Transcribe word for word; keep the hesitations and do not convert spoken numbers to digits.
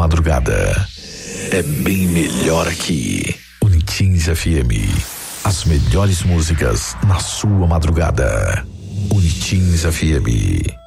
madrugada. É bem melhor aqui. Unitins F M. As melhores músicas na sua madrugada. Unitins F M.